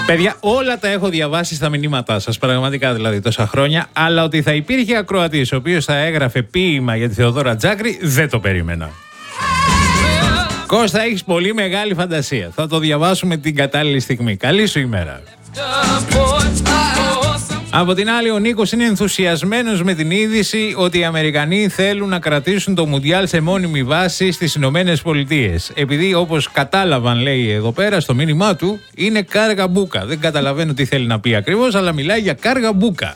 Παιδιά, όλα τα έχω διαβάσει στα μηνύματά σας, πραγματικά δηλαδή τόσα χρόνια, αλλά ότι θα υπήρχε ακροατής ο οποίος θα έγραφε ποίημα για τη Θεοδώρα Τζάκρη, δεν το περίμενα. Κώστα, έχεις πολύ μεγάλη φαντασία. Θα το διαβάσουμε την κατάλληλη στιγμή. Καλή σου ημέρα. Από την άλλη, ο Νίκος είναι ενθουσιασμένος με την είδηση ότι οι Αμερικανοί θέλουν να κρατήσουν το Μουντιάλ σε μόνιμη βάση στις Ηνωμένες Πολιτείες. Επειδή, όπως κατάλαβαν, λέει εδώ πέρα στο μήνυμά του, είναι κάργα μπούκα. Δεν καταλαβαίνω τι θέλει να πει ακριβώς, αλλά μιλάει για κάργα μπούκα.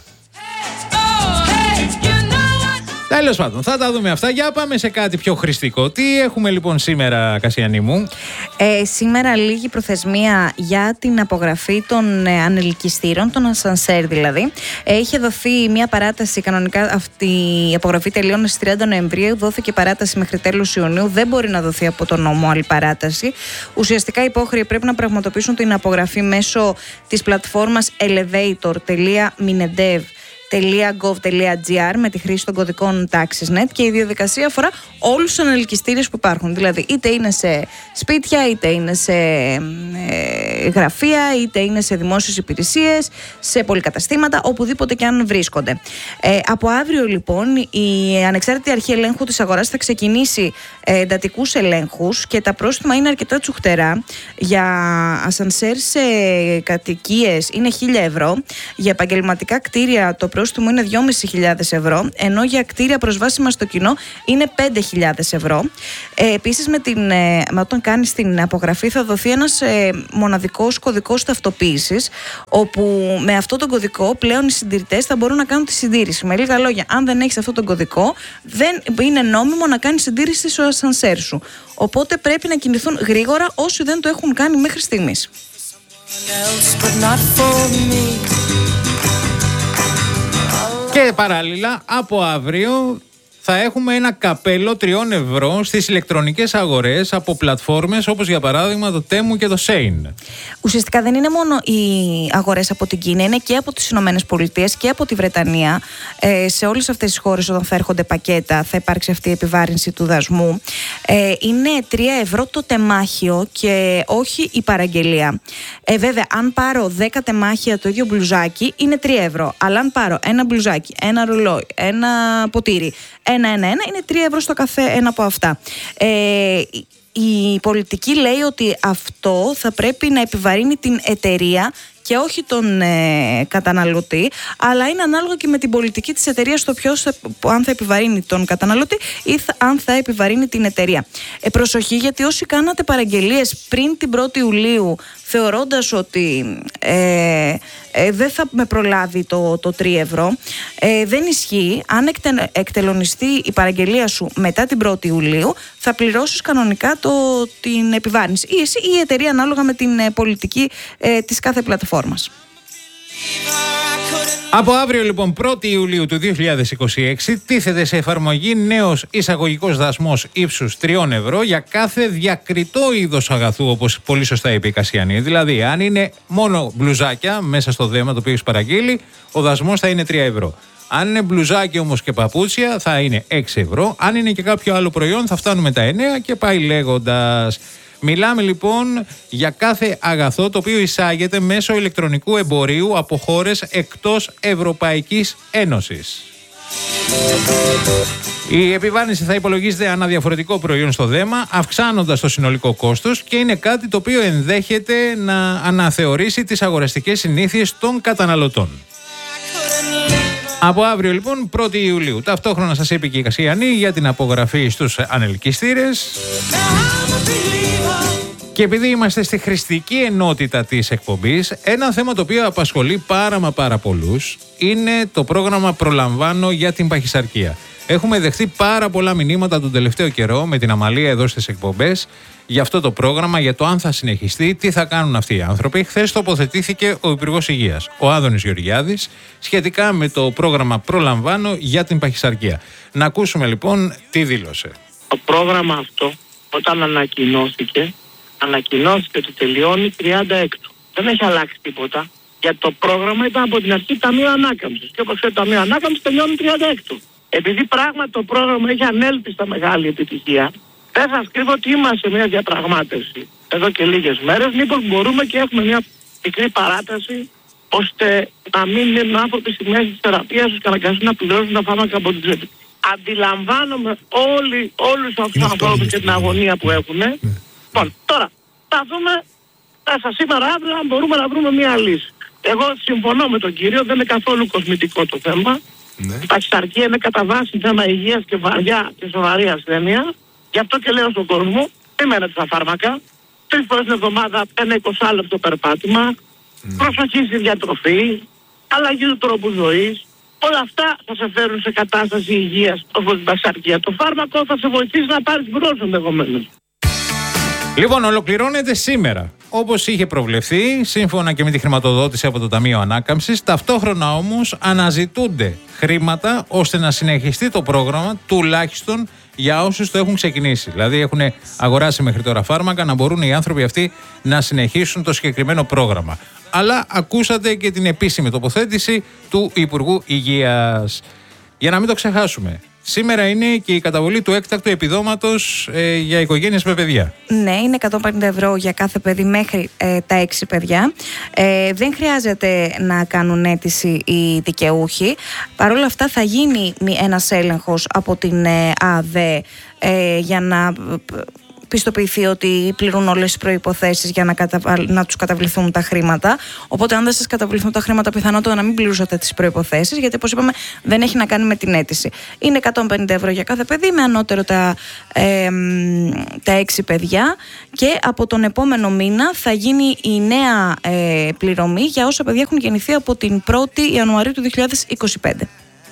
Τέλος πάντων, θα τα δούμε αυτά. Για πάμε σε κάτι πιο χρηστικό. Τι έχουμε λοιπόν σήμερα, Κασιανή μου? Σήμερα λίγη προθεσμία για την απογραφή των ανελκυστήρων, των ασανσέρ δηλαδή. Είχε δοθεί μια παράταση, κανονικά αυτή η απογραφή τελειώνει στις 30 Νοεμβρίου, δόθηκε παράταση μέχρι τέλος Ιουνίου, δεν μπορεί να δοθεί από τον νόμο άλλη παράταση. Ουσιαστικά οι υπόχρεοι πρέπει να πραγματοποιήσουν την απογραφή μέσω της πλατφόρμας elevator.minedev.gov.gr με τη χρήση των κωδικών TaxisNet, και η διαδικασία αφορά όλους τους ανελκυστήρες που υπάρχουν. Δηλαδή, είτε είναι σε σπίτια, είτε είναι σε γραφεία, είτε είναι σε δημόσιες υπηρεσίες, σε πολυκαταστήματα, οπουδήποτε και αν βρίσκονται. Από αύριο, λοιπόν, η Ανεξάρτητη Αρχή Ελέγχου της Αγοράς θα ξεκινήσει εντατικούς ελέγχους και τα πρόστιμα είναι αρκετά τσουχτερά. Για ασανσέρ σε κατοικίες είναι 1.000 ευρώ. Για επαγγελματικά κτίρια το πρόστιμο είναι 2.500 ευρώ, ενώ για κτίρια προσβάσιμα στο κοινό είναι 5.000 ευρώ. Επίσης, όταν κάνεις την απογραφή θα δοθεί ένας μοναδικός κωδικός ταυτοποίησης, όπου με αυτόν τον κωδικό πλέον οι συντηρητές θα μπορούν να κάνουν τη συντήρηση. Με λίγα λόγια, αν δεν έχεις αυτόν τον κωδικό, δεν είναι νόμιμο να κάνεις συντήρηση στο ασανσέρ σου. Οπότε πρέπει να κινηθούν γρήγορα όσοι δεν το έχουν κάνει μέχρι στιγμής. Και παράλληλα, από αύριο θα έχουμε ένα καπέλο 3 ευρώ στις ηλεκτρονικές αγορές από πλατφόρμες όπως για παράδειγμα το Temu και το Shein. Ουσιαστικά δεν είναι μόνο οι αγορές από την Κίνα, είναι και από τις Ηνωμένες Πολιτείες και από τη Βρετανία. Σε όλες αυτές τις χώρες, όταν θα έρχονται πακέτα, θα υπάρξει αυτή η επιβάρυνση του δασμού. Είναι 3 ευρώ το τεμάχιο και όχι η παραγγελία. Βέβαια, αν πάρω 10 τεμάχια το ίδιο μπλουζάκι, είναι 3 ευρώ. Αλλά αν πάρω ένα μπλουζάκι, ένα ρολόι, ένα ποτήρι, ένα, είναι 3 ευρώ στο κάθε ένα από αυτά. Η πολιτική λέει ότι αυτό θα πρέπει να επιβαρύνει την εταιρεία και όχι τον καταναλωτή, αλλά είναι ανάλογα και με την πολιτική της εταιρείας το αν θα επιβαρύνει τον καταναλωτή ή αν θα επιβαρύνει την εταιρεία. Προσοχή, γιατί όσοι κάνατε παραγγελίες πριν την 1η Ιουλίου θεωρώντας ότι δεν θα με προλάβει το 3 ευρώ, δεν ισχύει. Αν εκτελονιστεί η παραγγελία σου μετά την 1η Ιουλίου, θα πληρώσεις κανονικά την επιβάρυνση, ή εσύ ή η εταιρεία, ανάλογα με την πολιτική της κάθε πλατφόρμας. Από αύριο λοιπόν 1η Ιουλίου του 2026 τίθεται σε εφαρμογή νέος εισαγωγικός δασμός ύψους 3 ευρώ για κάθε διακριτό είδος αγαθού, όπως πολύ σωστά είπε η Κασιανή. Δηλαδή, αν είναι μόνο μπλουζάκια μέσα στο δέμα το οποίο έχεις παραγγείλει, ο δασμός θα είναι 3 ευρώ. Αν είναι μπλουζάκι όμως και παπούτσια θα είναι 6 ευρώ. Αν είναι και κάποιο άλλο προϊόν θα φτάνουμε τα 9 και πάει λέγοντας. Μιλάμε λοιπόν για κάθε αγαθό το οποίο εισάγεται μέσω ηλεκτρονικού εμπορίου από χώρες εκτός Ευρωπαϊκής Ένωσης. Η επιβάρυνση θα υπολογίζεται ανά διαφορετικό προϊόν στο δέμα, αυξάνοντας το συνολικό κόστος, και είναι κάτι το οποίο ενδέχεται να αναθεωρήσει τις αγοραστικές συνήθειες των καταναλωτών. Από αύριο λοιπόν 1η Ιουλίου. Ταυτόχρονα σας είπε και η Κασιανή για την απογραφή στους ανελκυστήρες. Και επειδή είμαστε στη χρηστική ενότητα της εκπομπής, ένα θέμα το οποίο απασχολεί πάρα πολλούς είναι το πρόγραμμα Προλαμβάνω για την παχυσαρκία. Έχουμε δεχτεί πάρα πολλά μηνύματα τον τελευταίο καιρό με την Αμαλία εδώ στις εκπομπές για αυτό το πρόγραμμα, για το αν θα συνεχιστεί, τι θα κάνουν αυτοί οι άνθρωποι. Χθες τοποθετήθηκε ο Υπουργός Υγείας, ο Άδωνης Γεωργιάδης, σχετικά με το πρόγραμμα Προλαμβάνω για την παχυσαρκία. Να ακούσουμε λοιπόν τι δήλωσε. Το πρόγραμμα αυτό, όταν ανακοινώθηκε ότι τελειώνει 36. Δεν έχει αλλάξει τίποτα. Γιατί το πρόγραμμα ήταν από την αρχή Ταμείο Ανάκαμψης. Και όπως ξέρετε, το Ταμείο Ανάκαμψης τελειώνει 36. Επειδή πράγματι το πρόγραμμα έχει ανέλπιστα μεγάλη επιτυχία, δεν σας κρύβω ότι είμαστε σε μια διαπραγμάτευση εδώ και λίγες μέρες. Μήπως μπορούμε και έχουμε μια μικρή παράταση, ώστε να μην είναι άνθρωποι στη μέση της θεραπείας τους και αναγκαστούν να πληρώσουν τα φάρμακα από την τσέπη. Αντιλαμβάνομαι όλους αυτούς τους ανθρώπους και την αγωνία που έχουν. Λοιπόν, τώρα θα δούμε μέσα σήμερα αύριο αν μπορούμε να βρούμε μια λύση. Εγώ συμφωνώ με τον κύριο, δεν είναι καθόλου κοσμητικό το θέμα. Η παχυσαρκία είναι κατά βάση θέμα υγείας και βαριά και σοβαρή ασθένεια. Γι' αυτό και λέω στον κόσμο, μην μένετε στα φάρμακα. 3 φορές την εβδομάδα ένα 20 λεπτό περπάτημα. Προσοχή στη διατροφή, αλλαγή του τρόπου ζωής. Όλα αυτά θα σε φέρουν σε κατάσταση υγείας όπως την παχυσαρκία. Το φάρμακο θα σε βοηθήσει να πάρεις μπρος ενδεχομένως. Λοιπόν, ολοκληρώνεται σήμερα, όπως είχε προβλεφθεί, σύμφωνα και με τη χρηματοδότηση από το Ταμείο Ανάκαμψης. Ταυτόχρονα όμως αναζητούνται χρήματα ώστε να συνεχιστεί το πρόγραμμα, τουλάχιστον για όσους το έχουν ξεκινήσει. Δηλαδή έχουν αγοράσει μέχρι τώρα φάρμακα, να μπορούν οι άνθρωποι αυτοί να συνεχίσουν το συγκεκριμένο πρόγραμμα. Αλλά ακούσατε και την επίσημη τοποθέτηση του Υπουργού Υγείας. Για να μην το ξεχάσουμε, σήμερα είναι και η καταβολή του έκτακτου επιδόματος για οικογένειες με παιδιά. Ναι, είναι 150 ευρώ για κάθε παιδί μέχρι τα 6 παιδιά. Δεν χρειάζεται να κάνουν αίτηση οι δικαιούχοι. Παρ' όλα αυτά θα γίνει ένας έλεγχος από την ΑΔΕ για να πιστοποιηθεί ότι πληρούν όλες τις προϋποθέσεις για να τους καταβληθούν τα χρήματα. Οπότε, αν δεν σας καταβληθούν τα χρήματα, πιθανότατα να μην πληρούσατε τις προϋποθέσεις, γιατί όπως είπαμε, δεν έχει να κάνει με την αίτηση. Είναι 150 ευρώ για κάθε παιδί, με ανώτερο τα 6 παιδιά, και από τον επόμενο μήνα θα γίνει η νέα πληρωμή για όσα παιδιά έχουν γεννηθεί από την 1η Ιανουαρίου του 2025.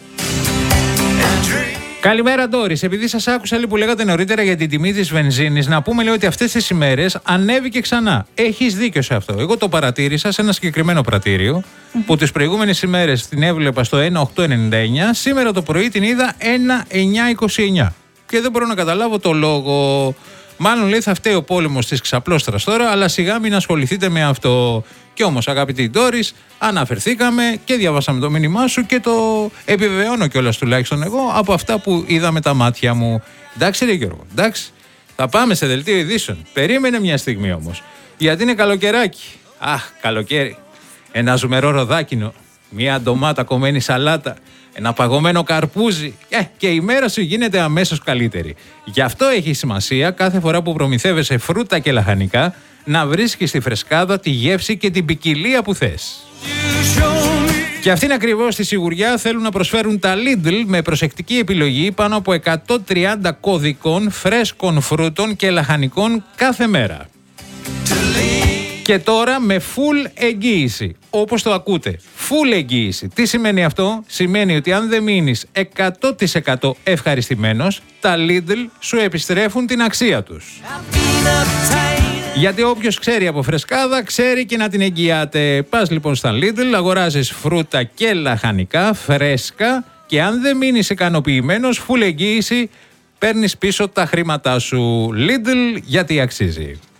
Καλημέρα, Ντόρις. Επειδή σας άκουσα λίγο που λέγατε νωρίτερα για την τιμή της βενζίνης, να πούμε, λέει, ότι αυτές τις ημέρες ανέβηκε ξανά. Έχεις δίκιο σε αυτό. Εγώ το παρατήρησα σε ένα συγκεκριμένο πρατήριο που τις προηγούμενες ημέρες την έβλεπα στο 1,899. Σήμερα το πρωί την είδα 1,929. Και δεν μπορώ να καταλάβω το λόγο. Μάλλον, λέει, θα φταίει ο πόλεμος της ξαπλώστρας τώρα, αλλά σιγά μην ασχοληθείτε με αυτό. Κι όμως, αγαπητοί Ντόρις, αναφερθήκαμε και διαβάσαμε το μήνυμά σου και το επιβεβαιώνω κιόλας, τουλάχιστον εγώ, από αυτά που είδα με τα μάτια μου. Εντάξει, ρε Γιώργο, εντάξει. Θα πάμε σε δελτίο ειδήσεων. Περίμενε μια στιγμή όμως. Γιατί είναι καλοκαιράκι. Αχ, καλοκαίρι. Ένα ζουμερό ροδάκινο. Μια ντομάτα κομμένη σαλάτα. Ένα παγωμένο καρπούζι. Και η μέρα σου γίνεται αμέσως καλύτερη. Γι' αυτό έχει σημασία κάθε φορά που προμηθεύεσαι φρούτα και λαχανικά να βρίσκεις στη φρεσκάδα τη γεύση και την ποικιλία που θες. Και αυτήν ακριβώς τη σιγουριά θέλουν να προσφέρουν τα Lidl με προσεκτική επιλογή πάνω από 130 κωδικών φρέσκων φρούτων και λαχανικών κάθε μέρα. Και τώρα με full εγγύηση, όπως το ακούτε. Full εγγύηση. Τι σημαίνει αυτό? Σημαίνει ότι αν δεν μείνεις 100% ευχαριστημένος, τα Lidl σου επιστρέφουν την αξία τους. Γιατί όποιος ξέρει από φρεσκάδα, ξέρει και να την εγγυάται. Πας λοιπόν στα Lidl, αγοράζεις φρούτα και λαχανικά φρέσκα και αν δεν μείνεις ικανοποιημένος, full εγγύηση, παίρνεις πίσω τα χρήματά σου. Lidl, γιατί αξίζει.